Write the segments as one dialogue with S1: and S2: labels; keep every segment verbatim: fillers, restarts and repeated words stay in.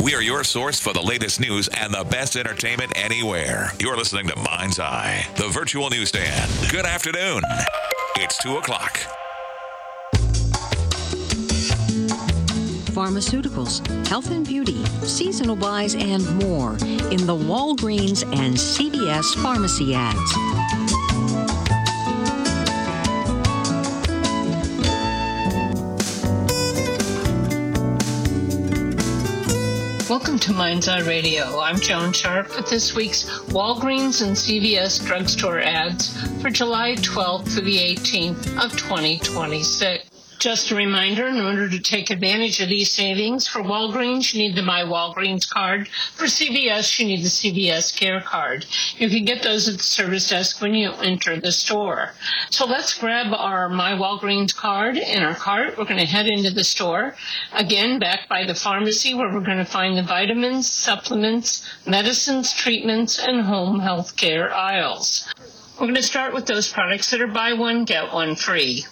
S1: We are your source for the latest news and the best entertainment anywhere. You're listening to Mind's Eye, the virtual newsstand. Good afternoon. It's two o'clock.
S2: Pharmaceuticals, health and beauty, seasonal buys, and more in the Walgreens and C V S pharmacy ads.
S3: Welcome to Mind's Eye Radio. I'm Joan Sharp with this week's Walgreens and C V S drugstore ads for July twelfth through the eighteenth of twenty twenty-six. Just a reminder, in order to take advantage of these savings, for Walgreens, you need the My Walgreens card. For C V S, you need the C V S Care card. You can get those at the service desk when you enter the store. So let's grab our My Walgreens card and our cart. We're going to head into the store. Again, back by the pharmacy, where we're going to find the vitamins, supplements, medicines, treatments, and home health care aisles. We're going to start with those products that are buy one, get one free.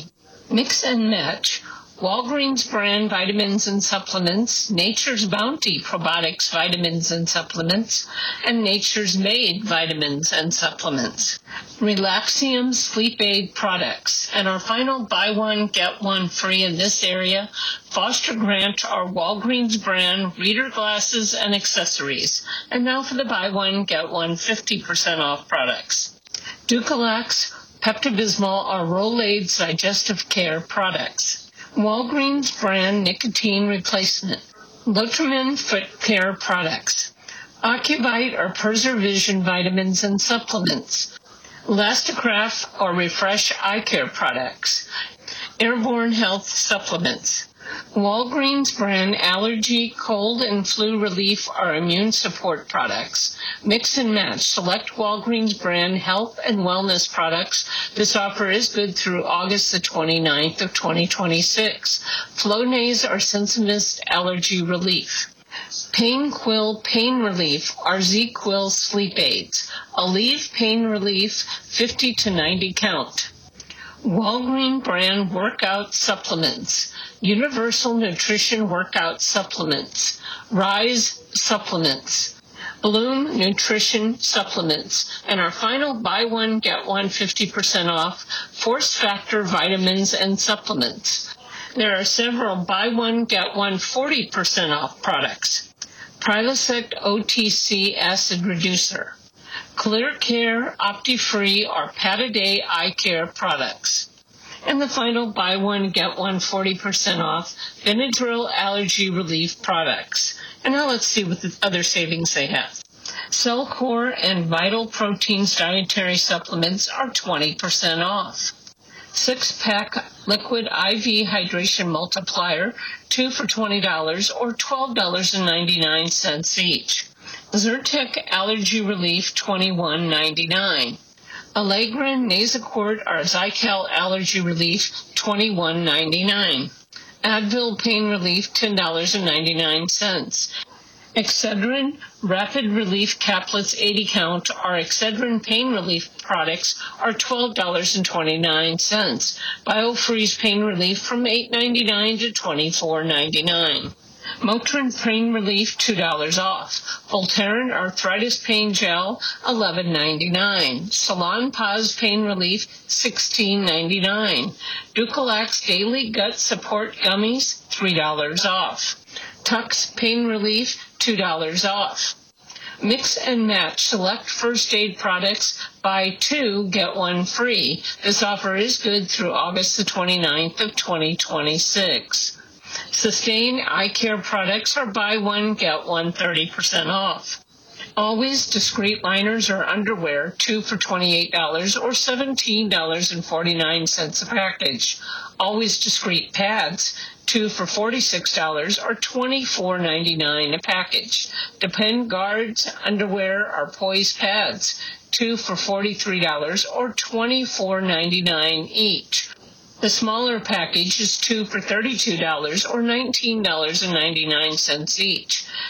S3: Mix and match Walgreens brand vitamins and supplements, Nature's Bounty probiotics, vitamins and supplements, and Nature's Made vitamins and supplements. Relaxium sleep aid products. And our final buy one, get one free in this area, Foster Grant, our Walgreens brand reader glasses and accessories. And now for the buy one, get one fifty percent off products. Ducalax, Pepto-Bismol are Rolaids digestive care products. Walgreens brand nicotine replacement. Lotrimin foot care products. Ocuvite or Preservision vitamins and supplements. Elasticraft or Refresh eye care products. Airborne health supplements. Walgreens brand allergy, cold, and flu relief are immune support products. Mix and match select Walgreens brand health and wellness products. This offer is good through August the twenty-ninth of twenty twenty-six. Flonase or Sensimist allergy relief. Pain Quill Pain Relief are Z-Quill sleep aids. Aleve Pain Relief fifty to ninety count. Walgreens brand workout supplements. Universal Nutrition Workout Supplements, Rise Supplements, Bloom Nutrition Supplements, and our final buy one, get one fifty percent off, Force Factor Vitamins and Supplements. There are several buy one, get one forty percent off products. Prilosec O T C Acid Reducer, Clear Care OptiFree or Pat-A-Day Eye Care products. And the final buy one, get one forty percent off Benadryl allergy relief products. And now let's see what the other savings they have. Cellcore and Vital Proteins dietary supplements are twenty percent off. Six-pack liquid I V hydration multiplier, two for twenty dollars or twelve dollars and ninety-nine cents each. Zyrtec allergy relief, twenty-one ninety-nine. Allegra Nasacort or Zycal allergy relief, twenty-one ninety-nine. Advil pain relief, ten dollars and ninety-nine cents. Excedrin rapid relief caplets eighty count or Excedrin pain relief products are twelve dollars and twenty-nine cents. BioFreeze pain relief from eight ninety-nine to twenty-four ninety-nine. Motrin Pain Relief, two dollars off. Voltaren Arthritis Pain Gel, eleven ninety-nine. Salon Pause Pain Relief, sixteen ninety-nine. Ducalax Daily Gut Support Gummies, three dollars off. Tux Pain Relief, two dollars off. Mix and match select first aid products, buy two, get one free. This offer is good through August the twenty-ninth of twenty twenty-six. Sustain eye care products are buy one, get one thirty percent off. Always discreet liners or underwear, two for twenty-eight dollars or seventeen dollars and forty-nine cents a package. Always discreet pads, two for forty-six dollars or twenty-four ninety-nine a package. Depend guards, underwear, or poise pads, two for forty-three dollars or twenty-four ninety-nine each. The smaller package is two for thirty-two dollars or nineteen dollars and ninety-nine cents each.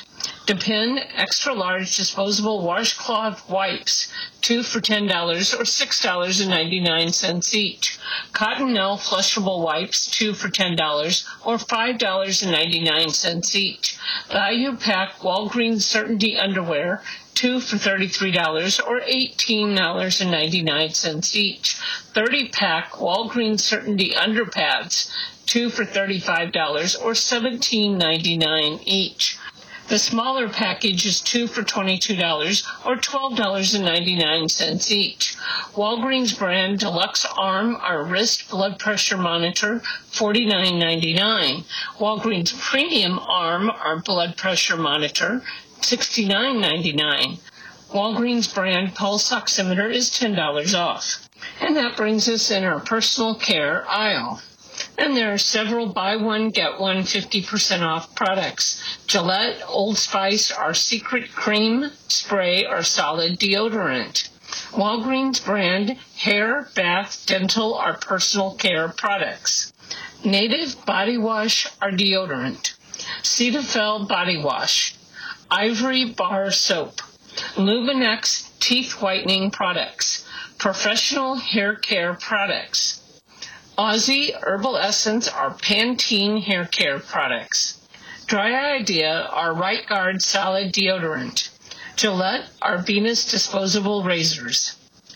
S3: Depend extra large disposable washcloth wipes, two for ten dollars or six dollars and ninety-nine cents each. Cottonelle flushable wipes, two for ten dollars or five dollars and ninety-nine cents each. Value pack Walgreens Certainty underwear, two for thirty-three dollars or eighteen dollars and ninety-nine cents each. thirty pack Walgreens Certainty underpads, two for thirty-five dollars or seventeen ninety-nine each. The smaller package is two for twenty-two dollars or twelve dollars and ninety-nine cents each. Walgreens brand Deluxe Arm or Wrist Blood Pressure Monitor, forty-nine ninety-nine. Walgreens Premium Arm or Blood Pressure Monitor, sixty-nine ninety-nine. Walgreens brand Pulse Oximeter is ten dollars off. And that brings us in our personal care aisle. And there are several buy one, get one fifty percent off products. Gillette, Old Spice, our Secret Cream, Spray, or Solid Deodorant. Walgreens brand Hair, Bath, Dental, or Personal Care products. Native Body Wash or Deodorant. Cetaphil Body Wash. Ivory Bar Soap. Luminex Teeth Whitening Products. Professional Hair Care Products. Aussie Herbal Essence or Pantene Hair Care Products. Dry Idea or Right Guard Solid Deodorant. Gillette or Venus Disposable Razors.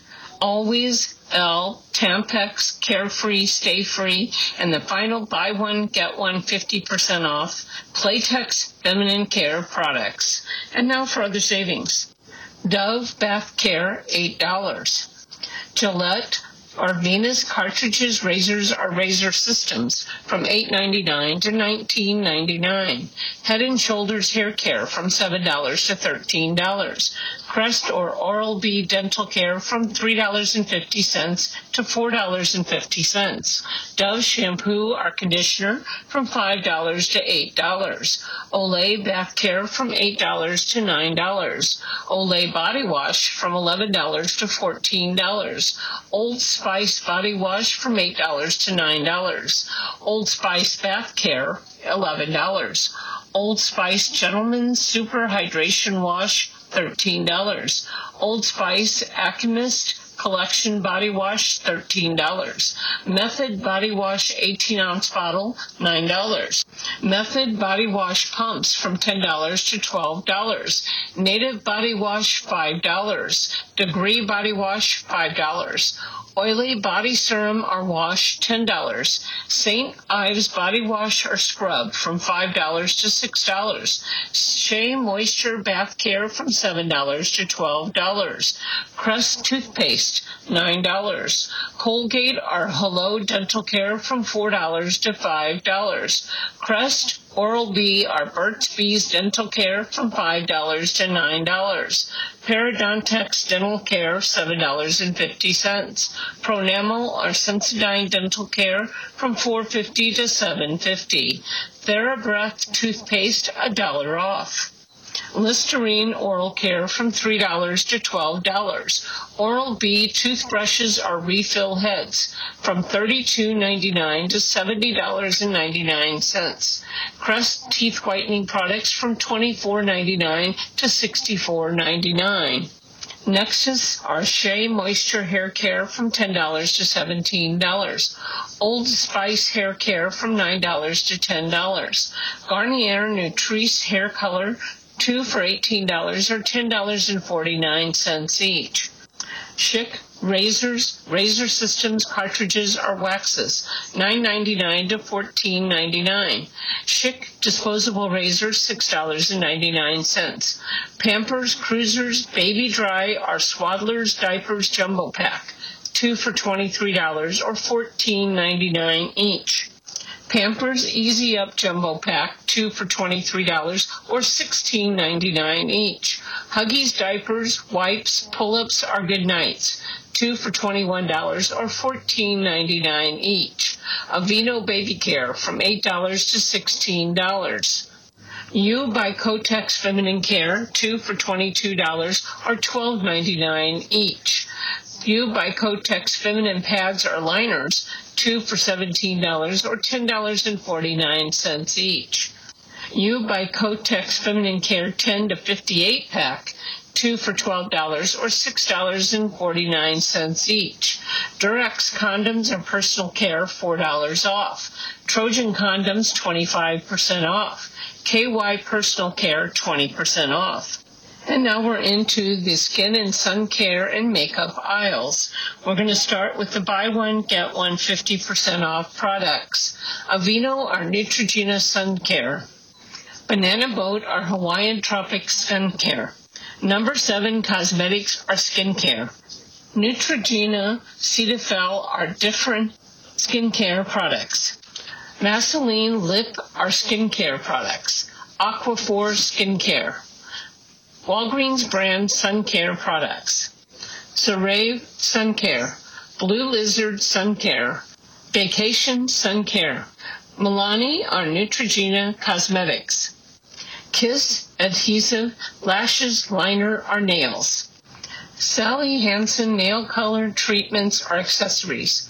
S3: Always, L, Tampax, Carefree, Stay Free, and the final buy one, get one fifty percent off, Playtex Feminine Care Products. And now for other savings. Dove Bath Care, eight dollars. Gillette or Venus cartridges, razors, or razor systems from eight ninety-nine to nineteen ninety-nine. Head and Shoulders hair care from seven dollars to thirteen dollars. Crest or Oral-B dental care from three dollars and fifty cents to four dollars and fifty cents. Dove shampoo or conditioner from five dollars to eight dollars. Olay bath care from eight dollars to nine dollars. Olay body wash from eleven dollars to fourteen dollars. Old Spice body wash from eight dollars to nine dollars. Old Spice bath care, eleven dollars. Old Spice Gentleman's Super Hydration Wash, thirteen dollars. Old Spice Alchemist Collection Body Wash, thirteen dollars. Method Body Wash eighteen ounce bottle, nine dollars. Method Body Wash pumps from ten dollars to twelve dollars. Native Body Wash, five dollars. Degree Body Wash, five dollars. Oily Body Serum or Wash, ten dollars. Saint Ives Body Wash or Scrub from five dollars to six dollars. Shea Moisture Bath Care from seven dollars to twelve dollars. Crest Toothpaste, nine dollars. Colgate or Hello Dental Care from four dollars to five dollars. Crest Oral-B or Burt's Bees Dental Care from five dollars to nine dollars. Parodontax Dental Care, seven dollars and fifty cents. Pronamel or Sensodyne Dental Care from four dollars and fifty cents to seven dollars and fifty cents. TheraBreath Toothpaste, a dollar off. Listerine Oral Care from three dollars to twelve dollars. Oral-B toothbrushes or refill heads from thirty-two ninety-nine to seventy dollars and ninety-nine cents. Crest teeth whitening products from twenty-four ninety-nine to sixty-four ninety-nine. Nexus or Shea Moisture Hair Care from ten dollars to seventeen dollars. Old Spice Hair Care from nine dollars to ten dollars. Garnier Nutrice Hair Color, two for eighteen dollars or ten dollars and forty-nine cents each. Schick razors, razor systems, cartridges, or waxes, nine ninety-nine to fourteen ninety-nine. Schick disposable razors, six dollars and ninety-nine cents. Pampers, Cruisers, Baby Dry, or Swaddlers diapers jumbo pack, two for twenty-three dollars or fourteen ninety-nine each. Pampers Easy Up Jumbo Pack, two for twenty-three dollars or sixteen ninety-nine each. Huggies Diapers, Wipes, Pull-Ups, or Goodnights, two for twenty-one dollars or fourteen ninety-nine each. Aveeno Baby Care from eight dollars to sixteen dollars. You by Kotex Feminine Care, two for twenty-two dollars or twelve ninety-nine each. You by Kotex Feminine Pads or Liners, two for seventeen dollars or ten dollars and forty-nine cents each. You by Kotex Feminine Care ten to fifty-eight pack, two for twelve dollars or six dollars and forty-nine cents each. Durex condoms or personal care, four dollars off. Trojan condoms, twenty-five percent off. K Y personal care, twenty percent off. And now we're into the skin and sun care and makeup aisles. We're going to start with the buy one, get one fifty percent off products. Aveeno, our Neutrogena Sun Care. Banana Boat, our Hawaiian Tropic Sun Care. Number seven Cosmetics, our skincare. Neutrogena, Cetaphil, our different skincare products. Vaseline Lip, our skincare products. Aquaphor Skincare. Walgreens brand sun care products. Cerave Sun Care. Blue Lizard Sun Care. Vacation Sun Care. Milani, our Neutrogena Cosmetics. Kiss Adhesive Lashes Liner or Nails. Sally Hansen Nail Color Treatments or Accessories.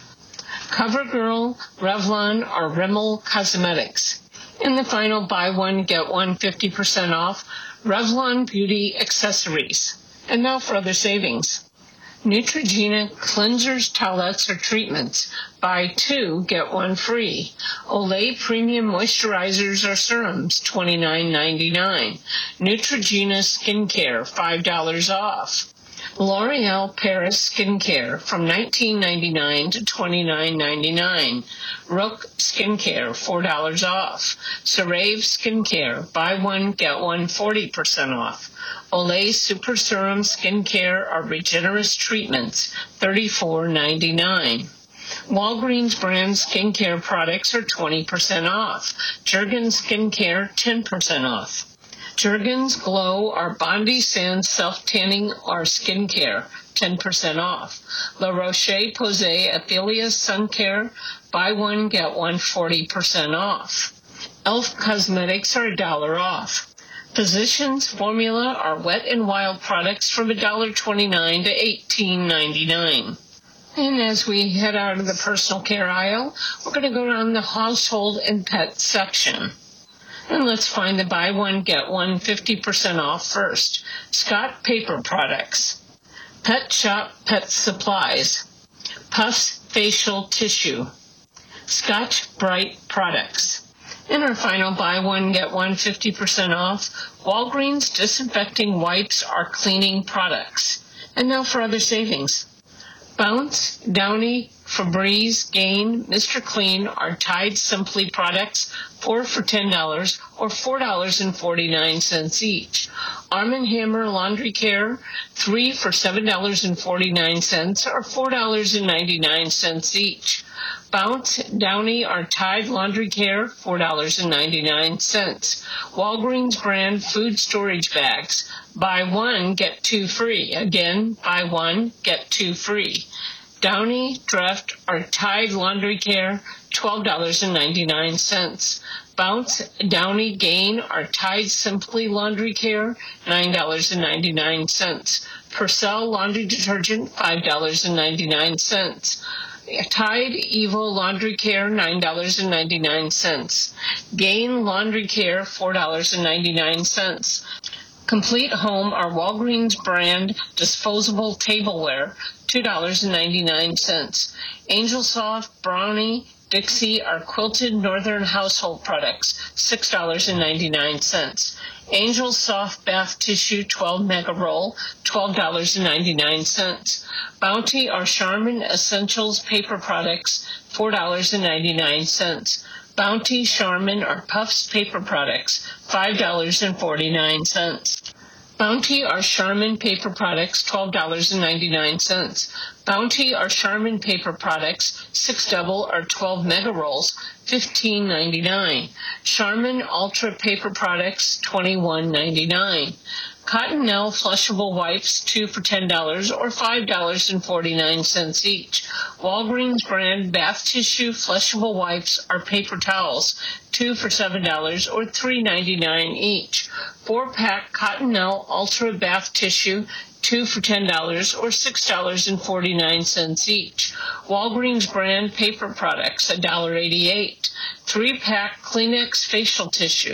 S3: CoverGirl Revlon or Rimmel Cosmetics. And the final buy one, get one fifty percent off Revlon Beauty Accessories. And now for other savings. Neutrogena Cleansers, Towelettes, or Treatments. Buy two, get one free. Olay Premium Moisturizers or Serums, twenty-nine ninety-nine. Neutrogena Skincare, five dollars off. L'Oreal Paris Skincare from nineteen ninety-nine to twenty-nine ninety-nine. Rook Skincare, four dollars off. Cerave Skincare, buy one, get one forty percent off. Olay Super Serum Skincare or Regenerist Treatments, thirty-four ninety-nine. Walgreens brand skincare products are twenty percent off. Jergens Skincare, ten percent off. Jergens Glow or Bondi Sands Self-Tanning or Skincare, ten percent off. La Roche-Posay Athelia Sun Care, buy one, get one forty percent off. E L F Cosmetics are a dollar off. Physicians Formula are Wet and Wild products from one dollar twenty-nine to eighteen ninety-nine. And as we head out of the personal care aisle, we're going to go down the household and pet section. And let's find the buy one, get one fifty percent off first. Scott Paper Products. Pet Shop Pet Supplies. Puffs Facial Tissue. Scotch Bright Products. And our final buy one, get one fifty percent off. Walgreens Disinfecting Wipes or Cleaning Products. And now for other savings. Bounce, Downy, Febreze, Gain, Mister Clean are Tide Simply products, four for ten dollars or four dollars and forty-nine cents each. Arm and Hammer Laundry Care, three for seven dollars and forty-nine cents or four dollars and ninety-nine cents each. Bounce, Downy or Tide Laundry Care, four dollars and ninety-nine cents. Walgreens brand food storage bags, buy one, get two free. Again, buy one, get two free. Downy, Dreft, or Tide Laundry Care, twelve dollars and ninety-nine cents. Bounce, Downy, Gain, or Tide Simply Laundry Care, nine dollars and ninety-nine cents. Purcell Laundry Detergent, five dollars and ninety-nine cents. Tide Evo Laundry Care, nine dollars and ninety-nine cents. Gain Laundry Care, four dollars and ninety-nine cents. Complete Home or Walgreens brand disposable tableware, two dollars and ninety-nine cents. Angel Soft, Brownie, Dixie are quilted northern household products, six dollars and ninety-nine cents. Angel Soft Bath Tissue twelve mega roll, twelve dollars and ninety-nine cents. Bounty or Charmin Essentials paper products, four dollars and ninety-nine cents. Bounty, Charmin, or Puffs paper products, five dollars and forty-nine cents. Bounty or Charmin paper products, twelve dollars and ninety-nine cents. Bounty or Charmin paper products, six double or twelve mega rolls, fifteen ninety-nine. Charmin Ultra paper products, twenty-one ninety-nine. Cottonelle flushable wipes, two for ten dollars or five dollars and forty-nine cents each. Walgreens brand bath tissue flushable wipes or paper towels, two for seven dollars or three ninety-nine each. Four-pack Cottonelle Ultra bath tissue, two for ten dollars or six dollars and forty-nine cents each. Walgreens brand paper products, one dollar eighty-eight. Three-pack Kleenex facial tissue,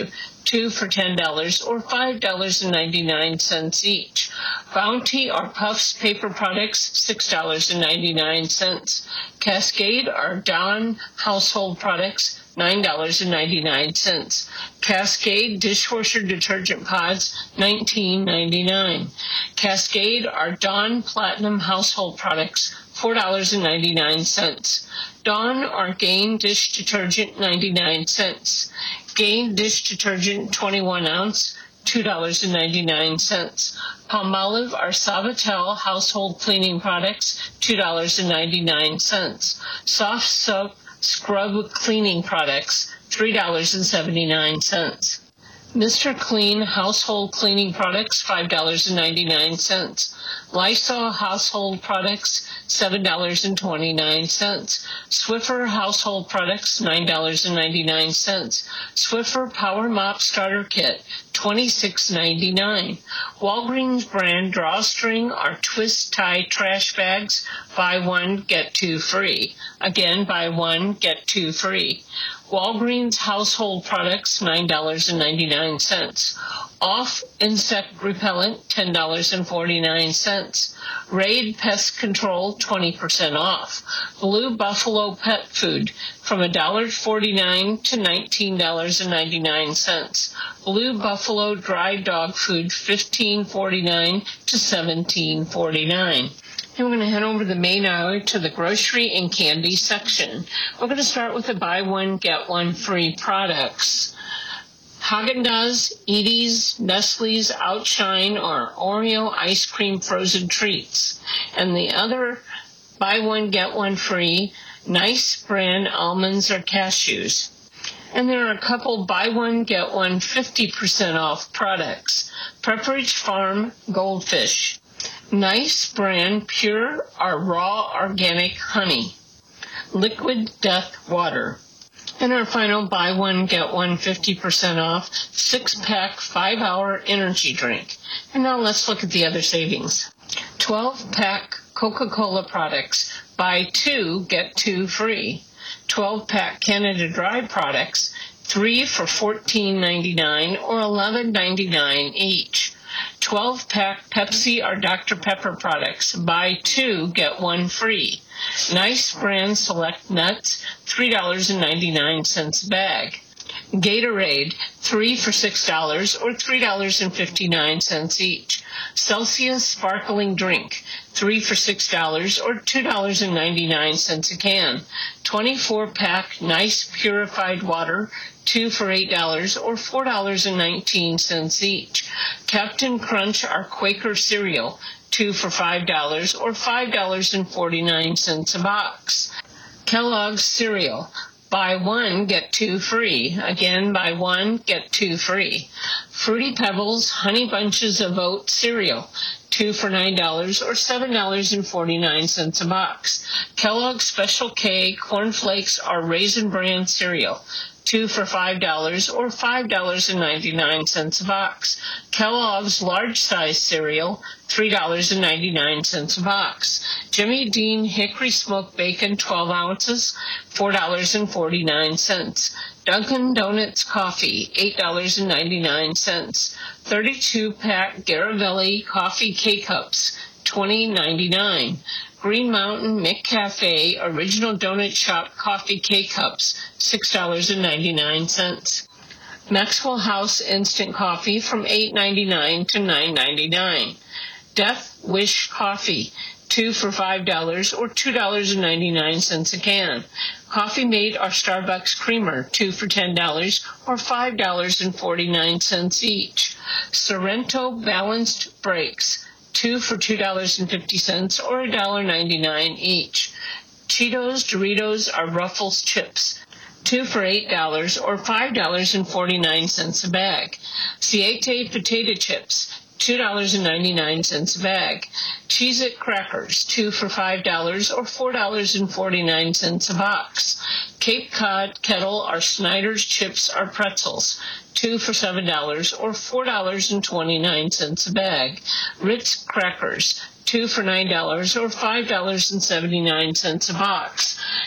S3: two for ten dollars or five dollars and ninety-nine cents each. Bounty or Puffs paper products, six dollars and ninety-nine cents. Cascade or Dawn household products, nine dollars and ninety-nine cents. Cascade dishwasher detergent pods, nineteen ninety-nine. Cascade or Dawn Platinum household products, four dollars and ninety-nine cents. Dawn or Gain dish detergent, ninety-nine cents. Gain dish detergent, twenty-one ounce, two dollars and ninety-nine cents. Palmolive or Sabatel household cleaning products, two dollars and ninety-nine cents. Soft soap scrub cleaning products, three dollars and seventy-nine cents. Mister Clean household cleaning products, five dollars and ninety-nine cents. Lysol household products, seven dollars and twenty-nine cents. Swiffer household products, nine dollars and ninety-nine cents. Swiffer Power Mop Starter Kit, twenty-six ninety-nine. Walgreens brand drawstring or twist tie trash bags, buy one, get two free. Again, buy one, get two free. Walgreens household products, nine dollars and ninety-nine cents. Off insect repellent, ten dollars and forty-nine cents. Raid pest control, twenty percent off. Blue Buffalo pet food from one dollar forty-nine to nineteen dollars and ninety-nine cents. Blue Buffalo dry dog food, fifteen forty-nine to seventeen forty-nine. And we're going to head over the main aisle to the grocery and candy section. We're going to start with the buy one, get one free products. Haagen-Dazs, Edy's, Nestle's Outshine, or Oreo ice cream frozen treats. And the other buy one, get one free, Nice brand almonds or cashews. And there are a couple buy one, get one fifty percent off products. Pepperidge Farm Goldfish. Nice brand pure or raw organic honey. Liquid Death Water. And our final buy one, get one fifty percent off six-pack five-hour energy drink. And now let's look at the other savings. twelve-pack Coca-Cola products. Buy two, get two free. twelve-pack Canada Dry products. Three for fourteen ninety-nine or eleven ninety-nine each. twelve-pack Pepsi or Doctor Pepper products. Buy two, get one free. Nice brand select nuts, three dollars and ninety-nine cents a bag. Gatorade, three for six dollars or three dollars and fifty-nine cents each. Celsius sparkling drink, three for six dollars or two dollars and ninety-nine cents a can. twenty-four-pack nice purified water, two for eight dollars or four dollars and nineteen cents each. Captain Crunch or Quaker cereal, two for five dollars or five dollars and forty-nine cents a box. Kellogg's cereal, buy one, get two free. Again, buy one, get two free. Fruity Pebbles Honey Bunches of Oat cereal, two for nine dollars or seven dollars and forty-nine cents a box. Kellogg's Special K Corn Flakes or Raisin Bran cereal, two for five dollars or five dollars and ninety-nine cents a box. Kellogg's large size cereal, three dollars and ninety-nine cents a box. Jimmy Dean Hickory Smoked Bacon, twelve ounces, four dollars and forty-nine cents. Dunkin' Donuts Coffee, eight dollars and ninety-nine cents. thirty-two-pack Garavelli Coffee K-Cups, twenty ninety-nine. Green Mountain McCafe Original Donut Shop Coffee K-Cups, six dollars and ninety-nine cents. Maxwell House Instant Coffee from eight ninety-nine to nine ninety-nine. Death Wish Coffee, two for five dollars or two dollars and ninety-nine cents a can. Coffee Mate or Starbucks Creamer, two for ten dollars or five dollars and forty-nine cents each. Sorrento Balanced Breaks, two for two dollars and fifty cents or one dollar and ninety-nine cents each. Cheetos, Doritos, or Ruffles chips, two for eight dollars or five dollars and forty-nine cents a bag. Siete potato chips, two dollars and ninety-nine cents a bag. Cheez-It crackers, two for five dollars or four dollars and forty-nine cents a box. Cape Cod Kettle or Snyder's chips or pretzels, two for seven dollars or four dollars and twenty-nine cents a bag. Ritz crackers, two for nine dollars or five dollars and seventy-nine cents a box.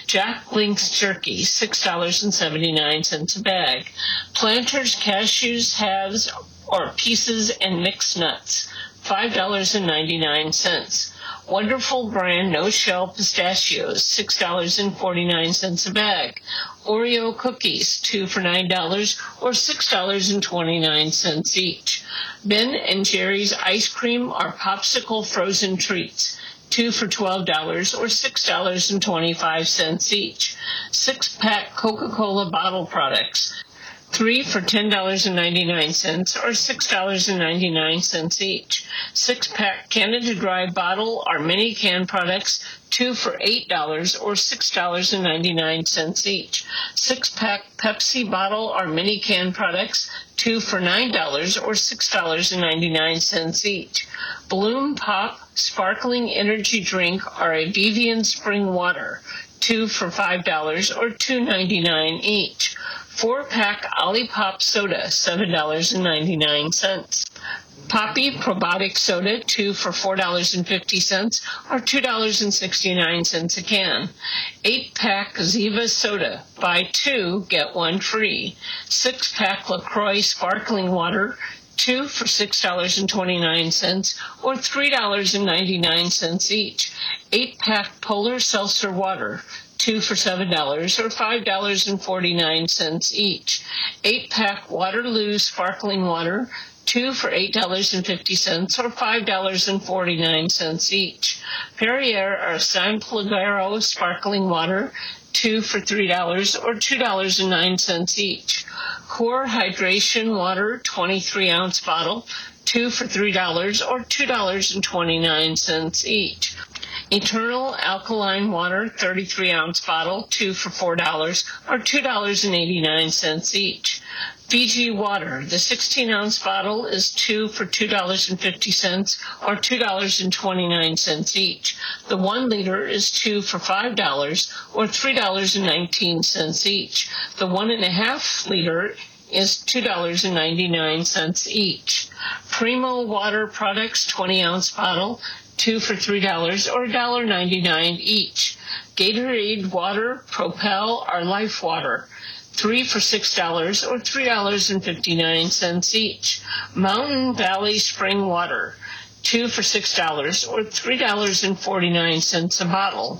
S3: Jack Link's Jerky, six dollars and seventy-nine cents a bag. Planters Cashews, Halves, or Pieces and Mixed Nuts, five dollars and ninety-nine cents. Wonderful Brand No-Shell Pistachios, six dollars and forty-nine cents a bag. Oreo Cookies, two for nine dollars or six dollars and twenty-nine cents each. Ben and Jerry's Ice Cream or Popsicle Frozen Treats, two for twelve dollars or six dollars and twenty-five cents each. Six-pack Coca-Cola bottle products, three for ten dollars and ninety-nine cents or six dollars and ninety-nine cents each. Six-pack Canada Dry bottle or mini can products, two for eight dollars or six dollars and ninety-nine cents each. Six-pack Pepsi bottle or mini can products, two for nine dollars or six dollars and ninety-nine cents each. Bloom Pop Sparkling Energy Drink or Evian Spring Water, two for five dollars or two dollars and ninety-nine cents each. Four-pack Olipop Soda, seven dollars and ninety-nine cents. Poppy Probiotic Soda, two for four dollars and fifty cents or two dollars and sixty-nine cents a can. Eight-pack Ziva Soda, buy two, get one free. Six-pack LaCroix Sparkling Water, two for six dollars and twenty-nine cents or three dollars and ninety-nine cents each. Eight-pack Polar Seltzer Water, two for seven dollars or five dollars and forty-nine cents each. Eight-pack Waterloo Sparkling Water, two for eight dollars and fifty cents or five dollars and forty-nine cents each. Perrier or San Pellegrino Sparkling Water, two for three dollars or two dollars and nine cents each. Core Hydration Water, twenty-three ounce bottle, two for three dollars or two dollars and twenty-nine cents each. Eternal Alkaline Water, thirty-three ounce bottle, two for four dollars or two dollars and eighty-nine cents each. Fiji Water, the sixteen ounce bottle is two for two dollars and fifty cents or two dollars and twenty-nine cents each. The one liter is two for five dollars or three dollars and nineteen cents each. The one and a half liter is two dollars and ninety-nine cents each. Primo Water Products, twenty ounce bottle, two for three dollars or one dollar and ninety-nine cents each. Gatorade Water, Propel, or Life Water, three for six dollars or three dollars and fifty-nine cents each. Mountain Valley Spring Water, two for six dollars or three dollars and forty-nine cents a bottle.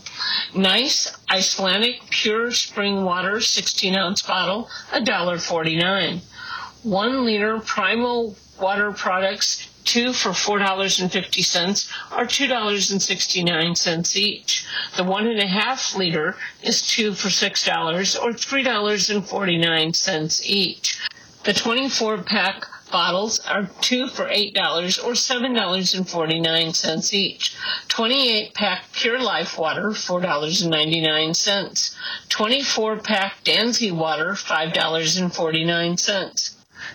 S3: Nice Icelandic Pure Spring Water, sixteen ounce bottle, one dollar and forty-nine cents. One liter Primo Water Products, two for four dollars and fifty cents or two dollars and sixty-nine cents each. The one and a half liter is two for six dollars or three dollars and forty-nine cents each. The twenty-four pack bottles are two for eight dollars or seven dollars and forty-nine cents each. twenty-eight pack Pure Life Water, four dollars and ninety-nine cents. twenty-four pack Danzy Water, five dollars and forty-nine cents.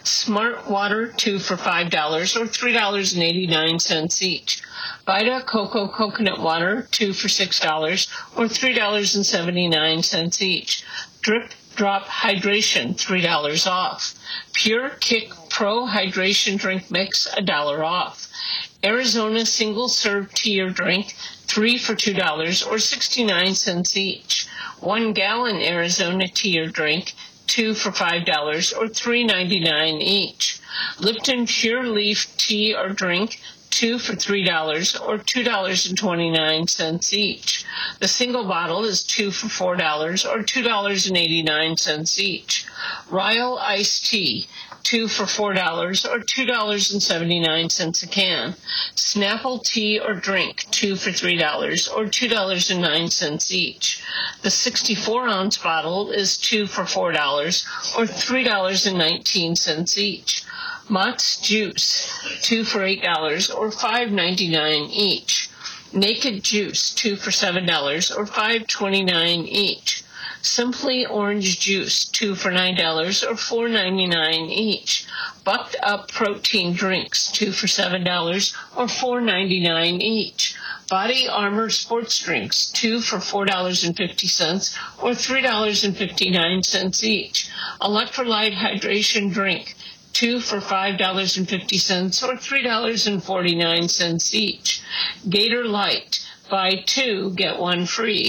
S3: Smart Water, two for five dollars or three dollars and eighty-nine cents each. Vita Coco Coconut Water, two for six dollars or three dollars and seventy-nine cents each. Drip Drop Hydration, three dollars off. Pure Kick Pro Hydration Drink Mix, one dollar off. Arizona Single Serve Tea or Drink, three for two dollars or sixty-nine cents each. One gallon Arizona Tea or Drink, two for five dollars or three dollars and ninety-nine cents each. Lipton Pure Leaf Tea or Drink, two for three dollars or two dollars and twenty-nine cents each. The single bottle is two for four dollars or two dollars and eighty-nine cents each. Royal Iced Tea, two for four dollars or two dollars and seventy-nine cents a can. Snapple Tea or Drink, two for three dollars or two dollars and nine cents each. The sixty-four ounce bottle is two for four dollars or three dollars and nineteen cents each. Mott's Juice, two for eight dollars or five dollars and ninety-nine cents each. Naked Juice, two for seven dollars or five dollars and twenty-nine cents each. Simply Orange Juice, two for nine dollars or four dollars and ninety-nine cents each. Bucked Up Protein Drinks, two for seven dollars or four dollars and ninety-nine cents each. Body Armor Sports Drinks, two for four dollars and fifty cents or three dollars and fifty-nine cents each. Electrolyte Hydration Drink, two for five dollars and fifty cents or three dollars and forty-nine cents each. Gator Light, buy two, get one free.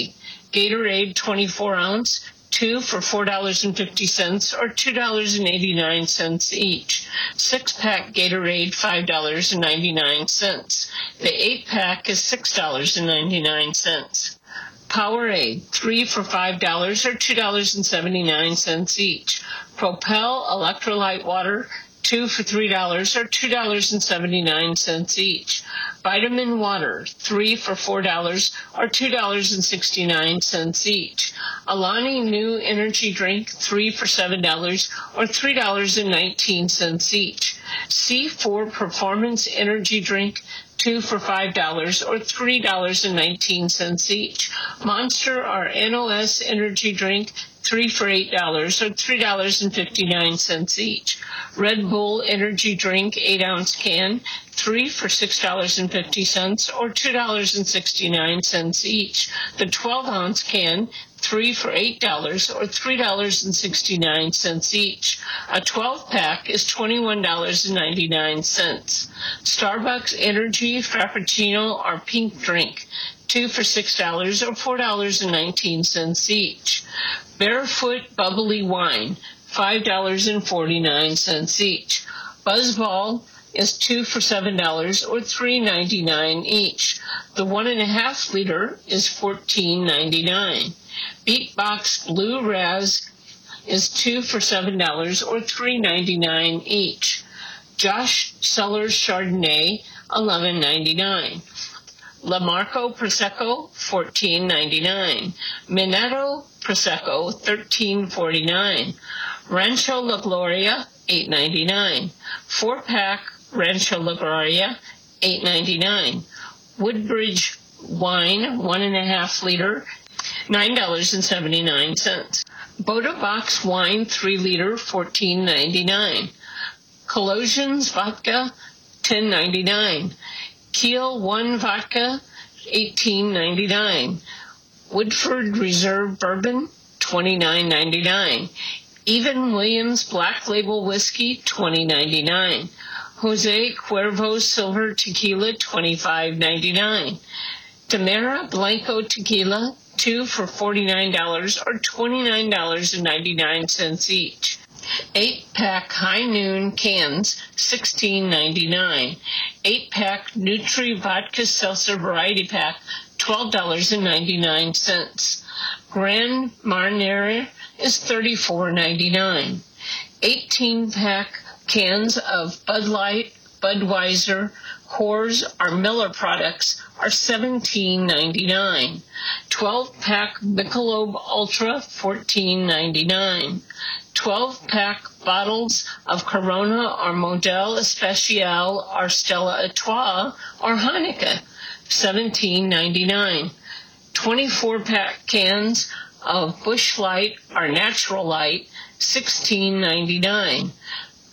S3: Gatorade twenty-four ounce, two for four dollars and fifty cents or two dollars and eighty-nine cents each. Six-pack Gatorade, five dollars and ninety-nine cents. The eight-pack is six dollars and ninety-nine cents. Powerade, three for five dollars or two dollars and seventy-nine cents each. Propel electrolyte water, two for three dollars or two dollars and seventy-nine cents each. Vitamin water, three for four dollars or two dollars and sixty-nine cents each. Alani New Energy Drink, three for seven dollars or three dollars and nineteen cents each. C four Performance Energy Drink, two for five dollars or three dollars and nineteen cents each. Monster or N O S Energy Drink, three for eight dollars or three dollars and fifty-nine cents each. Red Bull Energy Drink, eight ounce can, three for six dollars and fifty cents or two dollars and sixty-nine cents each. The twelve ounce can, three for eight dollars or three dollars and sixty-nine cents each. A twelve-pack is twenty-one dollars and ninety-nine cents. Starbucks Energy Frappuccino or Pink Drink, two for six dollars or four dollars and nineteen cents each. Barefoot Bubbly Wine, five dollars and forty-nine cents each. Buzzball is two for seven dollars or three dollars and ninety-nine cents each. The one and a half liter is fourteen dollars and ninety-nine cents. Beatbox Blue Raz is two for seven dollars or three dollars and ninety-nine cents each. Josh Cellars Chardonnay, eleven dollars and ninety-nine cents. La Marco Prosecco, fourteen dollars and ninety-nine cents. Minetto Prosecco, thirteen dollars and forty-nine cents. Rancho La Gloria, eight dollars and ninety-nine cents. Four-pack Rancho La Gloria, eight dollars and ninety-nine cents. Woodbridge Wine, one and a half liter, nine dollars and seventy-nine cents. Boda Box Wine, three liter, fourteen dollars and ninety-nine cents. Colossians Vodka, ten dollars and ninety-nine cents. Kiel One Vodka, eighteen dollars and ninety-nine cents. Woodford Reserve Bourbon, twenty-nine dollars and ninety-nine cents. Even Williams Black Label Whiskey, twenty dollars and ninety-nine cents. Jose Cuervo Silver Tequila, twenty-five dollars and ninety-nine cents. Tamara Blanco Tequila, two for forty-nine dollars or twenty-nine dollars and ninety-nine cents each. Eight-pack High Noon cans, sixteen dollars and ninety-nine cents. Eight-pack Nutri Vodka Seltzer Variety Pack, twelve dollars and ninety-nine cents. Grand Marnier is thirty-four dollars and ninety-nine cents. eighteen-pack cans of Bud Light, Budweiser, Coors, or Miller products are seventeen dollars and ninety-nine cents. twelve-pack Michelob Ultra, fourteen dollars and ninety-nine cents. twelve-pack bottles of Corona or Modelo Especial or Stella Artois or Hanukkah, seventeen dollars and ninety-nine cents. twenty-four-pack cans of Busch Light or Natural Light, sixteen dollars and ninety-nine cents.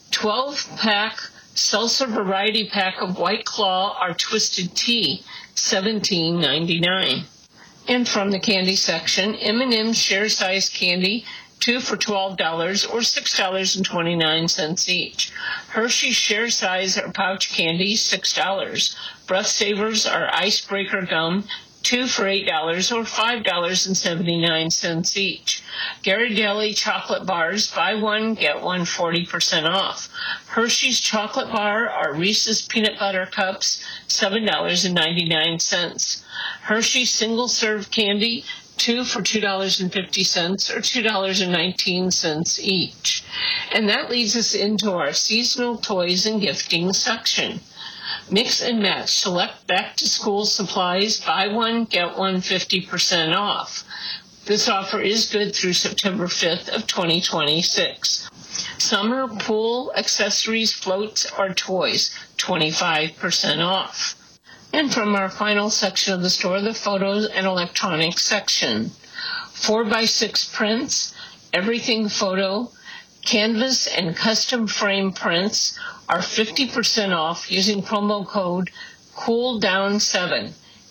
S3: twelve-pack Seltzer Variety Pack of White Claw or Twisted Tea, seventeen dollars and ninety-nine cents. And from the candy section, M and M's Share Size Candy, two for twelve dollars or six dollars and twenty-nine cents each. Hershey's Share Size or Pouch Candy, six dollars. Breath Savers or Icebreaker Gum, two for eight dollars or five dollars and seventy-nine cents each. Ghirardelli Chocolate Bars, buy one, get one forty percent off. Hershey's Chocolate Bar or Reese's Peanut Butter Cups, seven dollars and ninety-nine cents. Hershey's Single Serve Candy, two for two dollars and fifty cents or two dollars and nineteen cents each. And that leads us into our seasonal toys and gifting section. Mix and match select back-to-school supplies, buy one, get one fifty percent off. This offer is good through September fifth of twenty twenty-six. Summer pool accessories, floats, or toys, twenty-five percent off. And from our final section of the store, the photos and electronics section. four by six prints, everything photo, canvas and custom frame prints are fifty percent off using promo code cool down seven,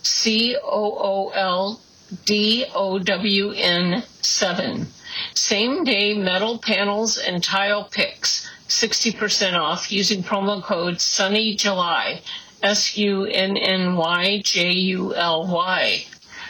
S3: C O O L D O W N seven. Same day metal panels and tile picks, sixty percent off using promo code Sunny July, S U N N Y J U L Y.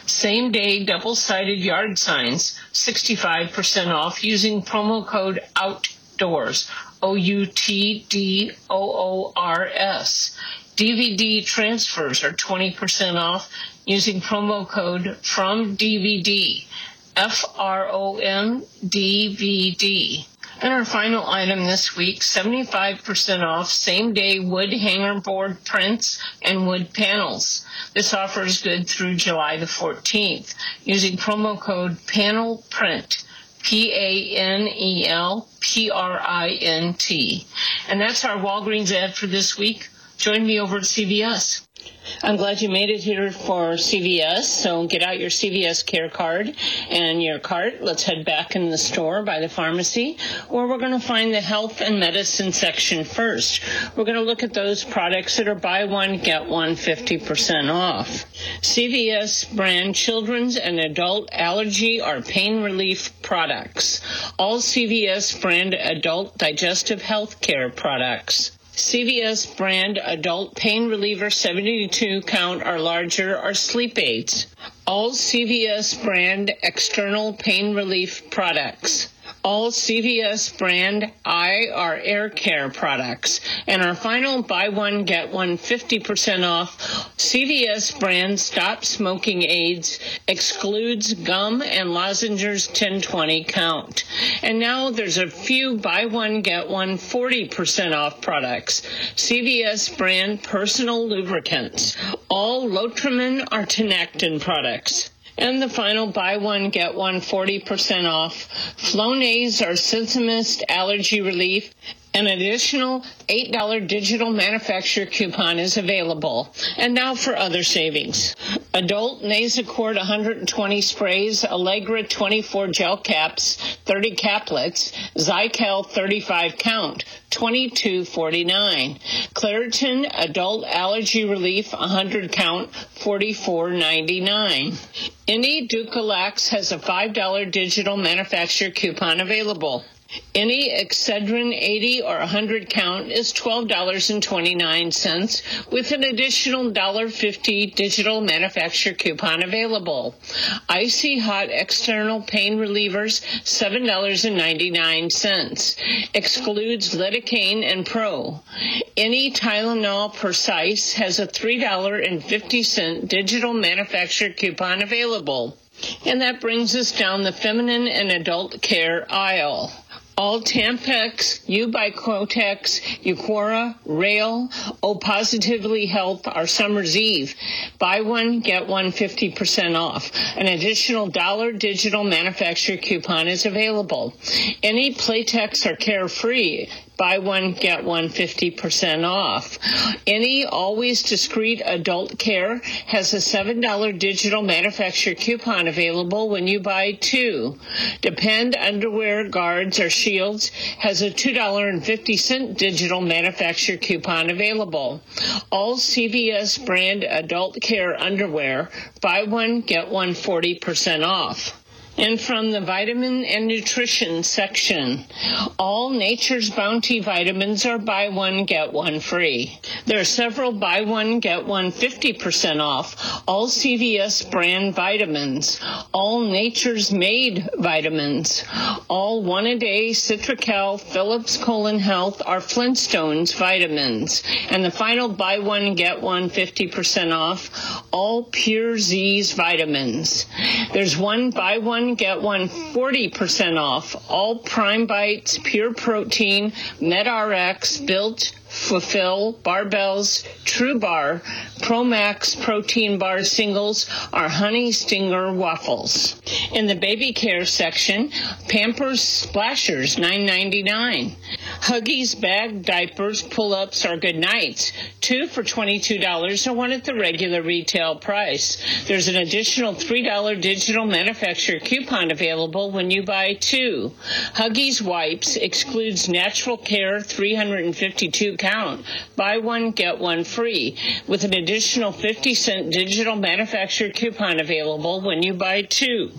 S3: Same-day double-sided yard signs, sixty-five percent off using promo code OUTDOORS, O U T D O O R S. D V D transfers are twenty percent off using promo code FROMDVD, F R O M D V D. And our final item this week, seventy-five percent off same-day wood hanger board prints and wood panels. This offer is good through July the fourteenth using promo code PANELPRINT, P A N E L P R I N T. And that's our Walgreens ad for this week. Join me over at C V S. I'm glad you made it here for C V S, so get out your C V S care card and your cart. Let's head back in the store by the pharmacy, where we're going to find the health and medicine section first. We're going to look at those products that are buy one, get one fifty percent off. C V S brand children's and adult allergy or pain relief products. All C V S brand adult digestive health care products. C V S brand adult pain reliever seventy-two count or larger or sleep aids. All C V S brand external pain relief products. All C V S brand eye or air care products. And our final buy one, get one fifty percent off C V S brand stop smoking aids, excludes gum and lozenges ten twenty count. And now there's a few buy one, get one forty percent off products. C V S brand personal lubricants. All Lotrimin or Tinectin products. And the final buy one, get one forty percent off Flonase or Sensimist allergy relief. An additional eight dollars digital manufacturer coupon is available. And now for other savings. Adult Nasacort one hundred twenty sprays, Allegra twenty-four gel caps, thirty caplets, Zycal thirty-five count, twenty-two forty-nine. Claritin Adult Allergy Relief one hundred count, forty-four ninety-nine. Any Ducalax has a five dollars digital manufacturer coupon available. Any Excedrin eighty or one hundred count is twelve dollars and twenty-nine cents with an additional one dollar fifty digital manufacturer coupon available. Icy Hot External Pain Relievers, seven dollars and ninety-nine cents. Excludes lidocaine and Pro. Any Tylenol Precise has a three dollars and fifty cents digital manufacturer coupon available. And that brings us down the feminine and adult care aisle. All Tampax, U by Kotex, Eucora, Rail, O Positively Health are Summer's Eve. Buy one, get one fifty percent off. An additional dollar digital manufacturer coupon is available. Any Playtex or Carefree, buy one, get one fifty percent off. Any Always Discreet Adult Care has a seven dollars digital manufacturer coupon available when you buy two. Depend Underwear Guards or Shields has a two dollars and fifty cents digital manufacturer coupon available. All C V S brand adult care underwear, buy one, get one forty percent off. And from the vitamin and nutrition section, all Nature's Bounty vitamins are buy one, get one free. There are several buy one, get one fifty percent off. All C V S brand vitamins, all Nature's Made vitamins, all one-a-day Citracal, Philips Colon Health, or Flintstones vitamins. And the final buy one, get one fifty percent off, all Pure Z's vitamins. There's one buy one, get one forty percent off. All Prime Bites, Pure Protein, MedRx, Built, Fulfill, Barbells, True Bar, Promax Protein Bar Singles, or Honey Stinger Waffles. In the baby care section, Pampers Splashers, nine ninety-nine. Huggies Bag Diapers Pull-Ups or Good Nights, two for twenty-two dollars or one at the regular retail price. There's an additional three dollars digital manufacturer coupon available when you buy two. Huggies Wipes excludes Natural Care three hundred fifty-two count. Buy one, get one free, with an additional fifty cents digital manufacturer coupon available when you buy two.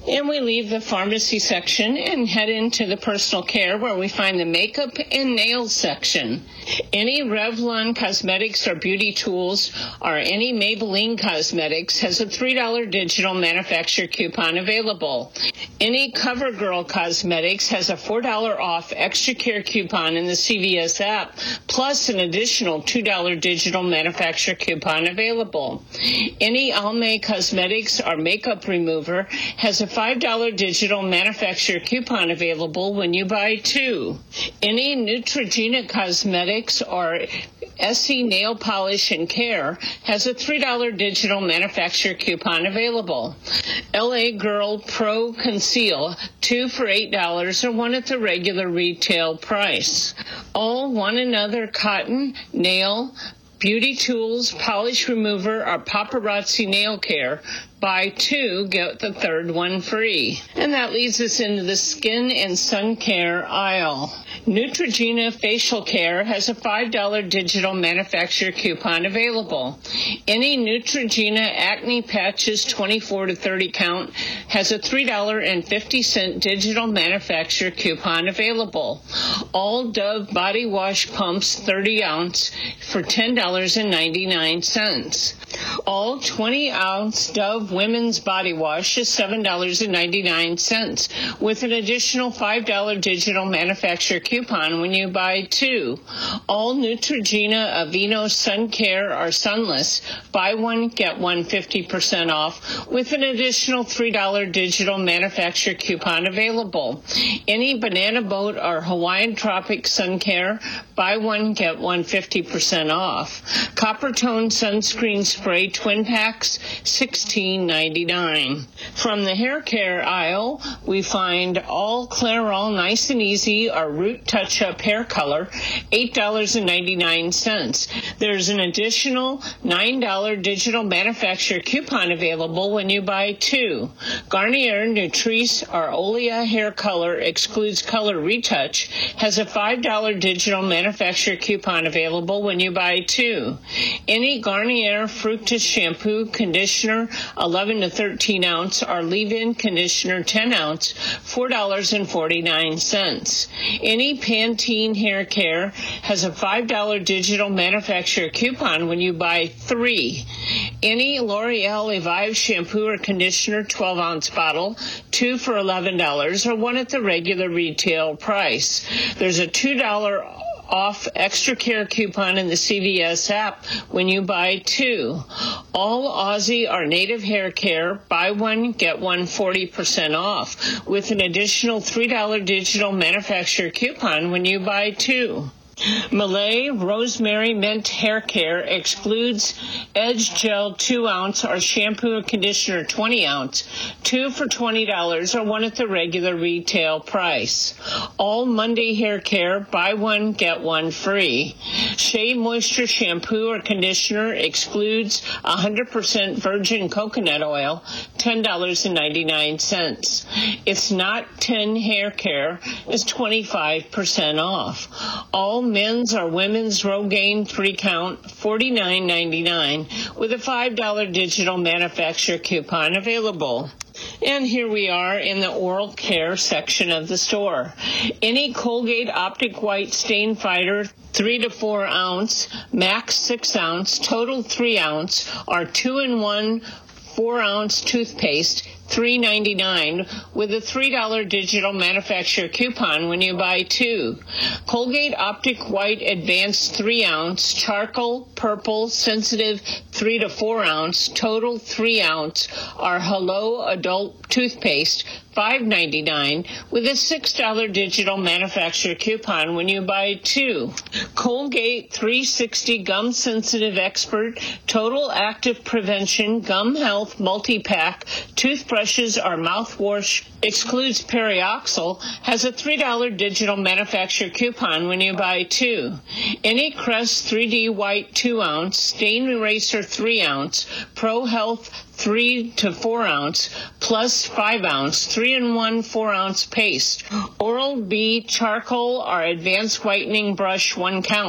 S3: And we leave the pharmacy section and head into the personal care where we find the makeup and nails section. Any Revlon Cosmetics or beauty tools or any Maybelline Cosmetics has a three dollars digital manufacturer coupon available. Any CoverGirl Cosmetics has a four dollars off extra care coupon in the C V S app, plus an additional two dollars digital manufacturer coupon available. Any Almay Cosmetics or makeup remover has a five dollars digital manufacturer coupon available when you buy two. Any Neutrogena Cosmetics or Essie Nail Polish and Care has a three dollars digital manufacturer coupon available. L A Girl Pro Conceal, two for eight dollars or one at the regular retail price. All One Another Cotton, Nail, Beauty Tools, Polish Remover, or Paparazzi Nail Care. Buy two, get the third one free. And that leads us into the skin and sun care aisle. Neutrogena Facial Care has a five dollars digital manufacturer coupon available. Any Neutrogena Acne Patches twenty-four to thirty count has a three dollars and fifty cents digital manufacturer coupon available. All Dove Body Wash Pumps thirty ounce for ten dollars and ninety-nine cents. All twenty ounce Dove Women's Body Wash is seven dollars and ninety-nine cents with an additional five dollars digital manufacturer coupon when you buy two. All Neutrogena Aveeno Sun Care or Sunless, buy one, get one fifty percent off with an additional three dollars digital manufacturer coupon available. Any Banana Boat or Hawaiian Tropic Sun Care, buy one, get one fifty percent off. Coppertone Sunscreen Spray Twin Packs, sixteen ninety-nine. From the hair care aisle, we find all Clairol Nice and Easy or Root Touch-Up Hair Color, eight dollars and ninety-nine cents. There's an additional nine dollars digital manufacturer coupon available when you buy two. Garnier Nutrice or Olea Hair Color excludes color retouch has a five dollars digital manufacturer coupon available when you buy two. Any Garnier Fructis shampoo, conditioner, eleven to thirteen ounce, or leave-in conditioner, ten ounce, four dollars and forty-nine cents. Any Pantene Hair Care has a five dollars digital manufacturer coupon when you buy three. Any L'Oreal Evive shampoo or conditioner, twelve ounce bottle, two for eleven dollars, or one at the regular retail price. There's a two dollars off extra care coupon in the C V S app when you buy two. All Aussie or Native Hair Care, buy one, get one forty percent off with an additional three dollars digital manufacturer coupon when you buy two. Malay Rosemary Mint Hair Care excludes Edge Gel two ounce or shampoo or conditioner twenty ounce, two for twenty dollars or one at the regular retail price. All Monday Hair Care, buy one, get one free. Shea Moisture shampoo or conditioner excludes one hundred percent virgin coconut oil, ten dollars and ninety-nine cents. It's Not ten Hair Care is twenty-five percent off. All men's or women's Rogaine three count, forty-nine ninety-nine, with a five dollars digital manufacturer coupon available. And here we are in the oral care section of the store. Any Colgate Optic White Stain Fighter three to four ounce, max six ounce, total three ounce, or two in one four ounce toothpaste, three ninety-nine, with a three dollars digital manufacturer coupon when you buy two. Colgate Optic White Advanced three ounce, charcoal, purple, sensitive three to four ounce, total three ounce, or Hello Adult toothpaste, five ninety-nine, with a six dollars digital manufacturer coupon when you buy two. Colgate three sixty Gum Sensitive Expert Total Active Prevention Gum Health Multi-Pack Toothbrushes or Mouthwash excludes Perioxyl has a three dollars digital manufacturer coupon when you buy two. Any Crest three D White two ounce, Stain Eraser three ounce, Pro Health three to four ounce, plus five ounce, three in one four ounce paste. Oral-B Charcoal or Advanced Whitening Brush one count,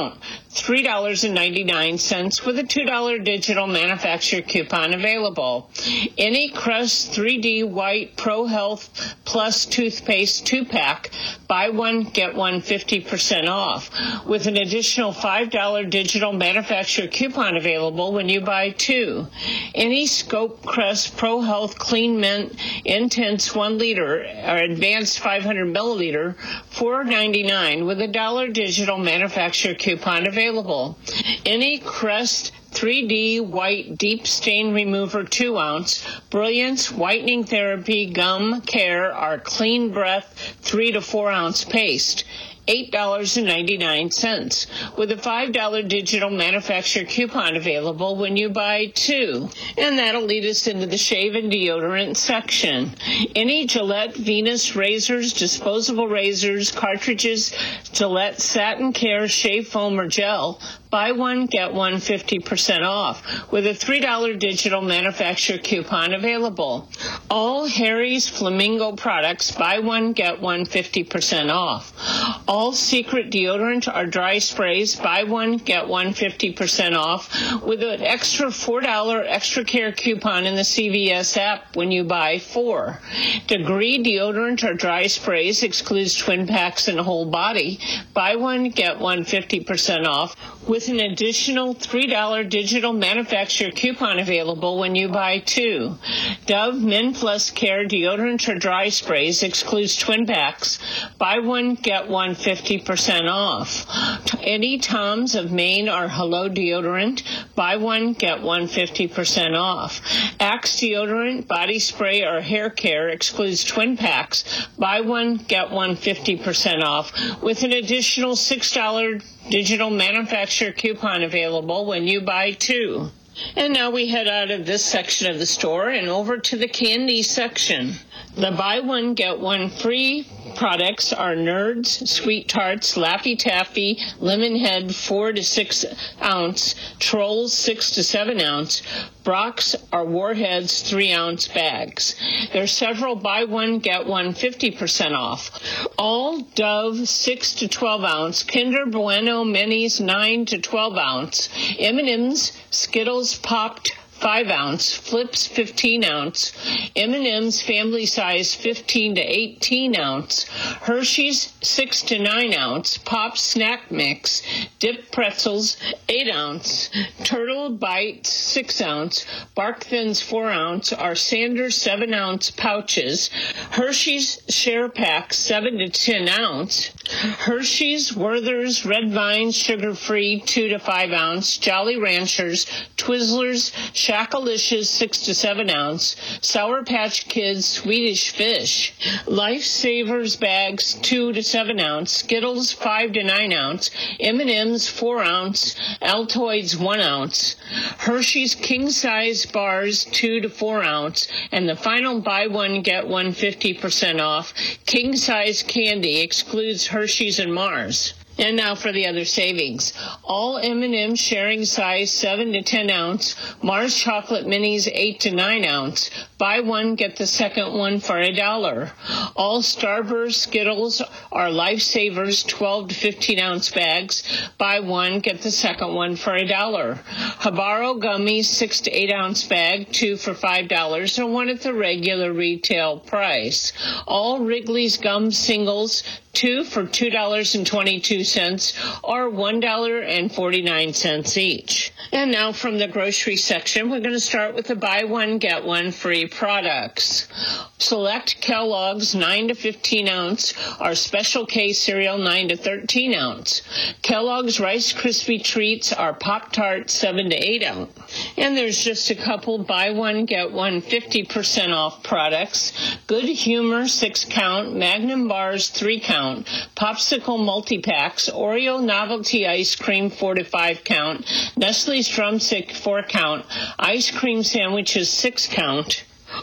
S3: three dollars and ninety-nine cents with a two dollars digital manufacturer coupon available. Any Crest three D White Pro Health Plus toothpaste two-pack, buy one, get one fifty percent off, with an additional five dollars digital manufacturer coupon available when you buy two. Any Scope Crest Pro Health Clean Mint Intense one liter or Advanced five hundred milliliter, four dollars and ninety-nine cents with a dollar digital manufacturer coupon available. Any Crest three D White Deep Stain Remover two ounce, Brilliance Whitening Therapy Gum Care or Clean Breath three to four ounce paste, eight dollars and ninety-nine cents, with a five dollars digital manufacturer coupon available when you buy two. And that'll lead us into the shave and deodorant section. Any Gillette Venus razors, disposable razors, cartridges, Gillette Satin Care Shave Foam or Gel, buy one, get one fifty percent off, with a three dollars digital manufacturer coupon available. All Harry's Flamingo products, buy one, get one fifty percent off. All Secret deodorant or dry sprays, buy one, get one fifty percent off, with an extra four dollars extra care coupon in the C V S app when you buy four. Degree deodorant or dry sprays excludes twin packs and whole body, buy one, get one fifty percent off, with an additional three dollars digital manufacturer coupon available when you buy two. Dove Men Plus Care deodorant or dry sprays excludes twin packs, buy one, get one fifty percent off. Any Tom's of Maine or Hello deodorant, buy one, get one fifty percent off. Axe deodorant, body spray, or hair care excludes twin packs, buy one, get one fifty percent off, with an additional six dollars digital manufacturer coupon available when you buy two. And now we head out of this section of the store and over to the candy section. The buy one, get one free products are Nerds, Sweet Tarts, Laffy Taffy, Lemon Head four to six ounce, Trolls six to seven ounce, Brock's or Warheads three ounce bags. There are several buy one, get one fifty percent off. All Dove six to twelve ounce, Kinder Bueno Minis nine to twelve ounce, M and M's, Skittles Popped five ounce, Flips fifteen ounce, M and M's family size fifteen to eighteen ounce, Hershey's six to nine ounce, Pop Snack Mix, Dip Pretzels eight ounce, Turtle Bites six ounce, Bark Thins four ounce, or Sanders seven ounce pouches, Hershey's Share Pack seven to ten ounce, Hershey's Werther's Red Vine Sugar Free two to five ounce, Jolly Ranchers, Twizzlers, Shackalicious six to seven ounce, Sour Patch Kids Swedish Fish, Lifesavers bags two to seven ounce, Skittles five to nine ounce, M and M's four ounce, Altoids one ounce, Hershey's King Size Bars two to four ounce, and the final buy one get one fifty percent off, King Size Candy excludes Hershey's and Mars. And now for the other savings. All M and M's sharing size seven to ten ounce, Mars Chocolate Minis eight to nine ounce. Buy one, get the second one for a dollar. All Starburst Skittles are Lifesavers twelve to fifteen ounce bags. Buy one, get the second one for a dollar. Habaro Gummies six to eight ounce bag, two for five dollars, and one at the regular retail price. All Wrigley's Gum Singles, two for two dollars and twenty-two cents, or one dollar and forty-nine cents each. And now from the grocery section, we're going to start with the buy one, get one free products. Select Kellogg's nine to fifteen ounce or Special K cereal nine to thirteen ounce. Kellogg's Rice Krispie Treats are Pop-Tart seven to eight ounce. And there's just a couple buy one, get one fifty percent off products. Good Humor six count, Magnum Bars three count, Popsicle multi-packs, Oreo Novelty Ice Cream four to five count, Nestle's Drumstick four count, Ice Cream Sandwiches six count,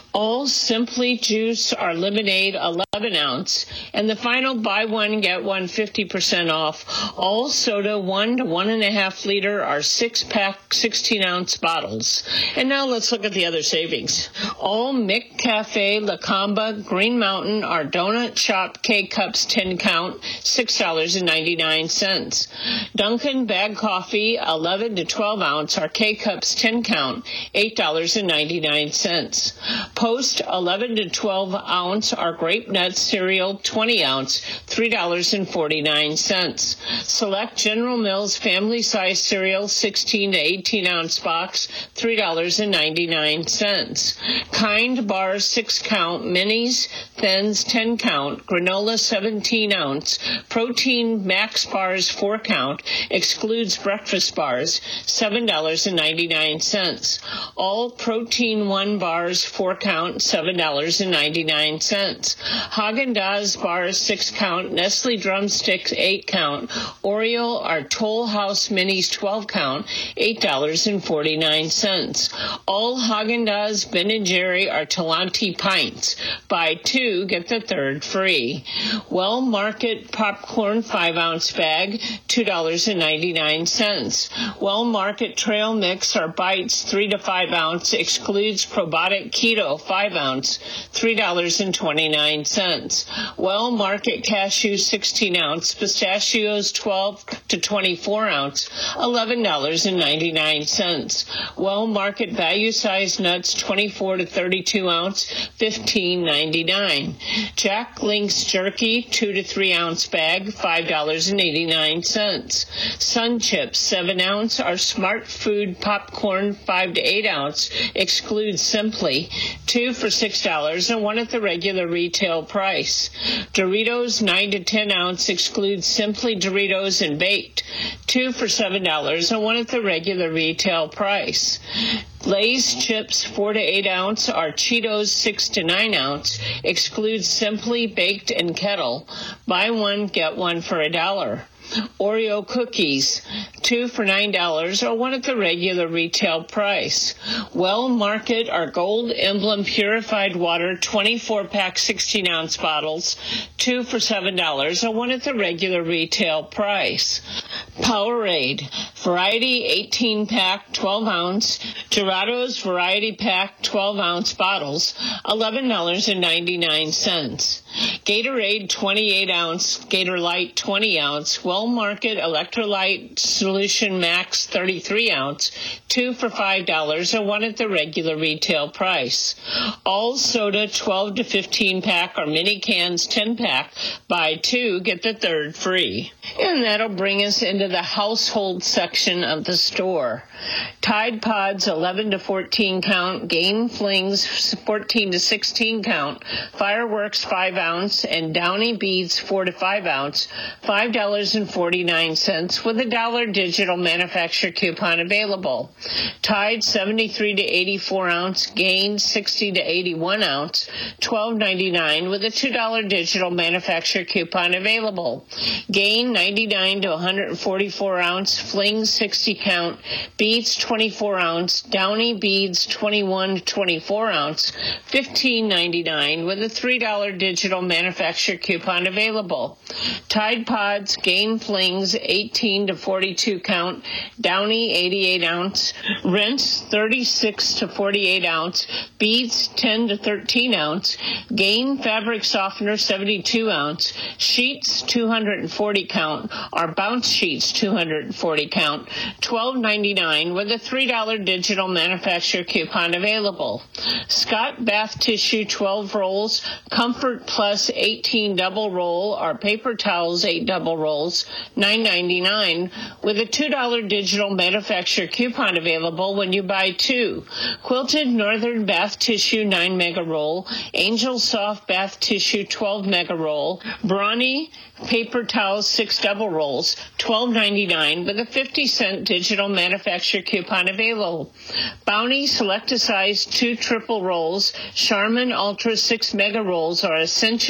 S3: All Simply Juice or Lemonade eleven ounce, and the final buy one, get one fifty percent off. All soda one to one and a half liter are six pack sixteen ounce bottles. And now let's look at the other savings. All McCafe, La Comba, Green Mountain are donut shop K-Cups ten count, six dollars and ninety-nine cents. Dunkin' bag coffee eleven to twelve ounce are K-Cups ten count, eight dollars and ninety-nine cents. Post eleven to twelve ounce are Grape Nuts cereal twenty ounce, three dollars and forty-nine cents. Select General Mills family size cereal sixteen to eighteen ounce box, three dollars and ninety-nine cents. Kind bars six count, minis, thins ten count, granola seventeen ounce, protein max bars four count, excludes breakfast bars, seven dollars and ninety-nine cents. All protein one bars four count, seven dollars and ninety-nine cents. Haagen-Dazs bars six count, Nestle drumsticks eight count, Oreo or Toll House minis twelve count, eight dollars and forty-nine cents. All Haagen-Dazs Ben and Jerry or Talenti pints, buy two, get the third free. Well Market popcorn five ounce bag, two dollars and ninety-nine cents. Well Market trail mix or bites three to five ounce, excludes probiotic keto five ounce, three dollars and twenty-nine cents. Well Market cashew sixteen ounce, pistachios twelve to twenty-four ounce, eleven dollars and ninety-nine cents. Well Market value size nuts twenty-four to thirty-two ounce, fifteen ninety-nine. Jack Link's jerky two to three ounce bag, five dollars and eighty-nine cents. Sun Chips seven ounce or Smart Food popcorn five to eight ounce, excludes Simply, two for six dollars and one at the regular retail price. Doritos nine to ten ounce, excludes Simply Doritos and baked, two for seven dollars and one at the regular retail price. Lay's chips four to eight ounce are Cheetos six to nine ounce, excludes Simply, baked, and kettle. Buy one, get one for a dollar. Oreo cookies, two for nine dollars or one at the regular retail price. Well Market or Gold Emblem purified water twenty-four pack sixteen ounce bottles, two for seven dollars or one at the regular retail price. Powerade Variety eighteen pack twelve ounce, Dorados Variety Pack twelve ounce bottles, eleven dollars and ninety-nine cents. Gatorade twenty-eight ounce, Gator Light twenty ounce, Well Market Electrolyte Solution Max thirty-three ounce, two for five dollars or one at the regular retail price. All soda twelve to fifteen pack or mini cans ten pack, buy two, get the third free. And that'll bring us into the household section of the store. Tide Pods eleven to fourteen count, Gain Flings fourteen to sixteen count, Fireworks five ounce, and Downy Beads four to five ounce, five dollars and forty-nine cents with a dollar digital manufacturer coupon available. Tide seventy-three to eighty-four ounce, Gain sixty to eighty-one ounce, twelve ninety-nine with a two dollar digital manufacturer coupon available. Gain ninety-nine to one forty-four ounce, Flings sixty count, Beads twenty-four ounce, Downy Beads twenty-one to twenty-four ounce, fifteen ninety-nine with a three dollar digital manufacturer coupon available. Tide Pods, Gain Flings eighteen to forty-two count, Downy eighty-eight ounce, Rinse thirty-six to forty-eight ounce, Beads ten to thirteen ounce, Gain Fabric Softener seventy-two ounce, Sheets two hundred forty count, or Bounce Sheets two hundred forty count, twelve ninety-nine with a three dollar digital manufacturer coupon available. Scott Bath Tissue twelve rolls, Comfort Plus eighteen double roll, or Paper Towels eight double rolls, nine ninety-nine with a two dollar digital manufacturer coupon available when you buy two. Quilted Northern Bath Tissue nine mega roll, Angel Soft Bath Tissue twelve mega roll, Brawny Paper Towels six double rolls, twelve ninety-nine with a fifty cent digital manufacturer coupon available. Bounty Selecta Size two triple rolls, Charmin Ultra six mega rolls, or Essentia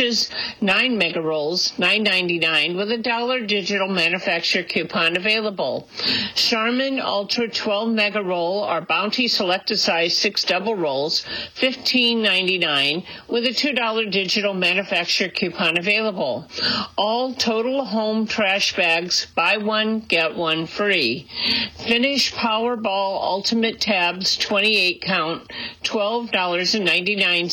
S3: Reese's nine Mega Rolls, nine ninety-nine, with a dollar digital manufacturer coupon available. Charmin Ultra twelve Mega Roll or Bounty Selecta Size six Double Rolls, fifteen ninety-nine, with a two dollar digital manufacturer coupon available. All Total Home trash bags, buy one, get one free. Finish Powerball Ultimate Tabs twenty-eight count, twelve ninety-nine.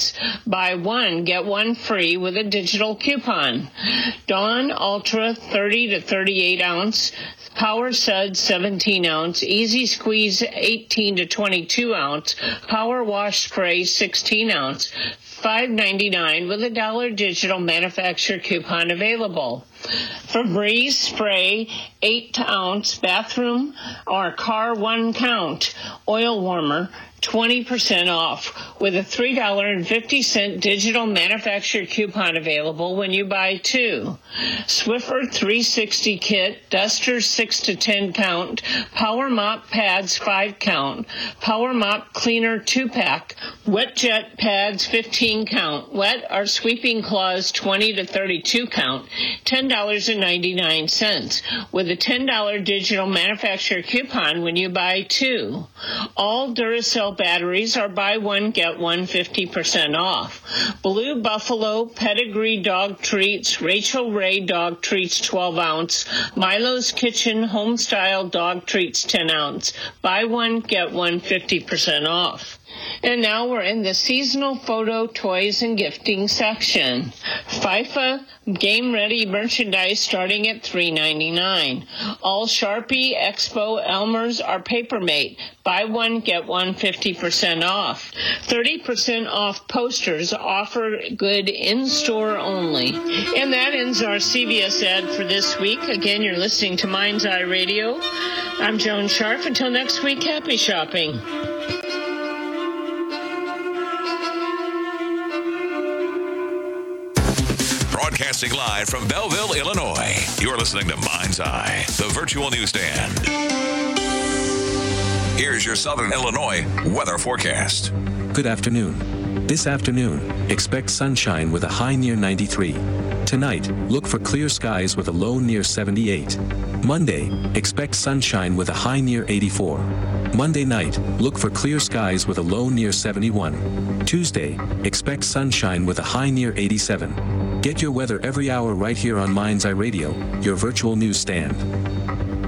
S3: Buy one, get one free with a digital coupon. Dawn Ultra thirty to thirty-eight ounce, Power Suds seventeen ounce, Easy Squeeze eighteen to twenty-two ounce, Power Wash Spray sixteen ounce, five ninety-nine with a dollar digital manufacturer coupon available. Febreze Spray eight ounce bathroom or car one count oil warmer, twenty percent off with a three dollars and fifty cents digital manufacturer coupon available when you buy two. Swiffer three sixty kit, Dusters six to ten count, Power Mop Pads five count, Power Mop Cleaner two pack, Wet Jet Pads fifteen count, Wet or Sweeping Claws twenty to thirty-two count, ten dollars and ninety-nine cents with a ten dollars digital manufacturer coupon when you buy two. All Duracell batteries are buy one, get one fifty percent off. Blue Buffalo Pedigree Dog Treats, Rachel Ray Dog Treats twelve ounce, Milo's Kitchen Homestyle Dog Treats ten ounce. Buy one, get one fifty percent off. And now we're in the seasonal photo, toys, and gifting section. FIFA Game Ready merchandise starting at three ninety-nine. All Sharpie, Expo, Elmer's are Papermate. Buy one, get one fifty percent off. thirty percent off posters offer good in-store only. And that ends our C V S ad for this week. Again, you're listening to Mind's Eye Radio. I'm Joan Sharp. Until next week, happy shopping.
S1: Broadcasting live from Belleville, Illinois. You're listening to Mind's Eye, the virtual newsstand. Here's your Southern Illinois weather forecast.
S4: Good afternoon. This afternoon, expect sunshine with a high near ninety-three. Tonight, look for clear skies with a low near seventy-eight. Monday, expect sunshine with a high near eighty-four. Monday night, look for clear skies with a low near seventy-one. Tuesday, expect sunshine with a high near eighty-seven. Get your weather every hour right here on Mind's Eye Radio, your virtual newsstand.